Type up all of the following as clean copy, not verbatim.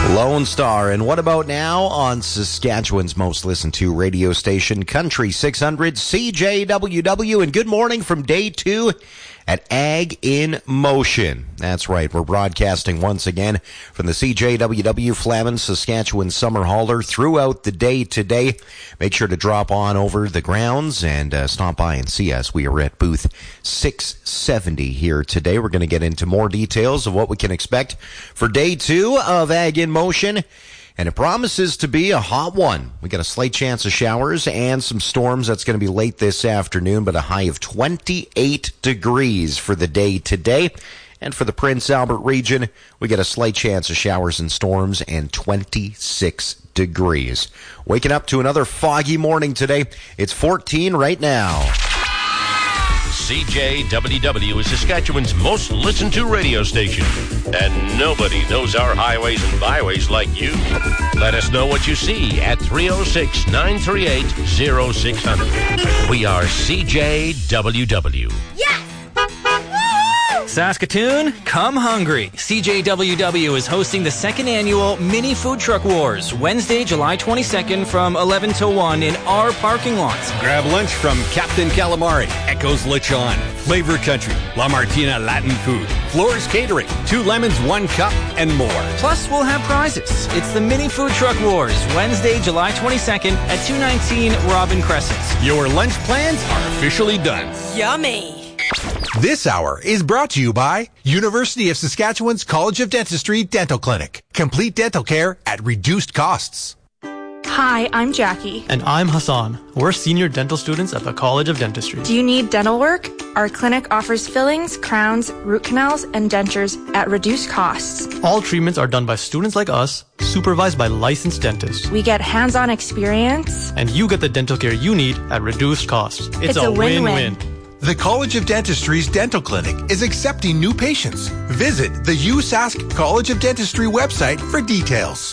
Lone Star. And what about now on Saskatchewan's most listened to radio station, Country 600 CJWW. And good morning from day 2 at Ag in Motion. That's right. We're broadcasting once again from the CJWW Flamin Saskatchewan Summer Hauler throughout the day today. Make sure to drop on over the grounds and stop by and see us. We are at booth 670 here today. We're going to get into more details of what we can expect for day 2 of Ag in Motion. And it promises to be a hot one. We got a slight chance of showers and some storms. That's going to be late this afternoon, but a high of 28 degrees for the day today. And for the Prince Albert region, we get a slight chance of showers and storms and 26 degrees. Waking up to another foggy morning today. It's 14 right now. CJWW is Saskatchewan's most listened to radio station. And nobody knows our highways and byways like you. Let us know what you see at 306-938-0600. We are CJWW. Yes! Saskatoon, come hungry. CJWW is hosting the second annual Mini Food Truck Wars, Wednesday, July 22nd from 11 till 1 in our parking lots. Grab lunch from Captain Calamari, Echoes Lechon, Flavor Country, La Martina Latin Food, Floors Catering, 2 lemons, 1 cup, and more. Plus, we'll have prizes. It's the Mini Food Truck Wars, Wednesday, July 22nd at 219 Robin Crescent. Your lunch plans are officially done. Yummy! This hour is brought to you by University of Saskatchewan's College of Dentistry Dental Clinic. Complete dental care at reduced costs. Hi, I'm Jackie. And I'm Hassan. We're senior dental students at the College of Dentistry. Do you need dental work? Our clinic offers fillings, crowns, root canals, and dentures at reduced costs. All treatments are done by students like us, supervised by licensed dentists. We get hands-on experience. And you get the dental care you need at reduced costs. It's a win-win. The College of Dentistry's Dental Clinic is accepting new patients. Visit the USask College of Dentistry website for details.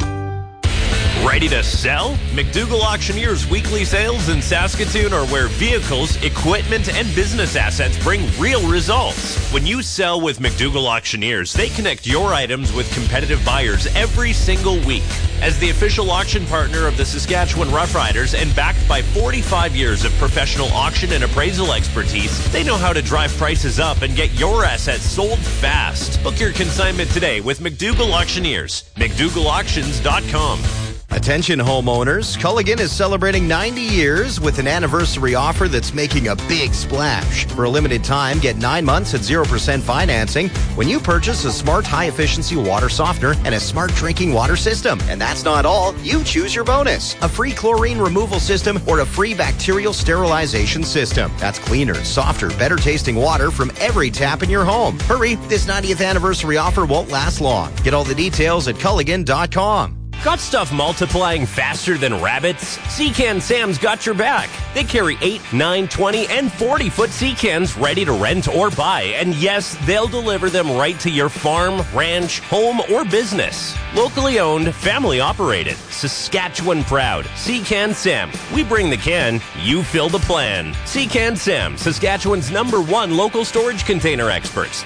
Ready to sell? McDougall Auctioneers weekly sales in Saskatoon are where vehicles, equipment, and business assets bring real results. When you sell with McDougall Auctioneers, they connect your items with competitive buyers every single week. As the official auction partner of the Saskatchewan Roughriders and backed by 45 years of professional auction and appraisal expertise, they know how to drive prices up and get your assets sold fast. Book your consignment today with McDougall Auctioneers. McDougallAuctions.com. Attention homeowners, Culligan is celebrating 90 years with an anniversary offer that's making a big splash. For a limited time, get 9 months at 0% financing when you purchase a smart high-efficiency water softener and a smart drinking water system. And that's not all. You choose your bonus. A free chlorine removal system or a free bacterial sterilization system. That's cleaner, softer, better-tasting water from every tap in your home. Hurry, this 90th anniversary offer won't last long. Get all the details at Culligan.com. Got stuff multiplying faster than rabbits? Seacan Sam's got your back. They carry 8, 9, 20, and 40-foot Seacans ready to rent or buy. And yes, they'll deliver them right to your farm, ranch, home, or business. Locally owned, family operated, Saskatchewan proud. Seacan Sam. We bring the can, you fill the plan. Seacan Sam, Saskatchewan's #1 local storage container experts.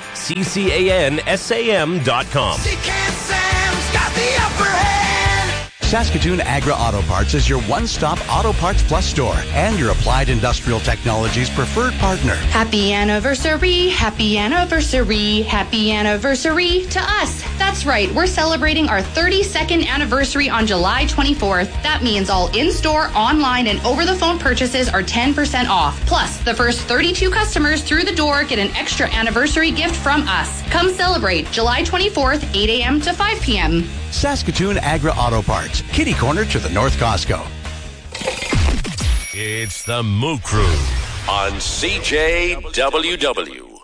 CCANSAM.com. Seacan Sam's got the upper hand. Saskatoon Agra Auto Parts is your one-stop Auto Parts Plus store and your Applied Industrial Technologies preferred partner. Happy anniversary, happy anniversary, happy anniversary to us. That's right, we're celebrating our 32nd anniversary on July 24th. That means all in-store, online, and over-the-phone purchases are 10% off. Plus, the first 32 customers through the door get an extra anniversary gift from us. Come celebrate July 24th, 8 a.m. to 5 p.m. Saskatoon Agra Auto Parts, kitty corner to the North Costco. It's the Moo Crew on CJWW.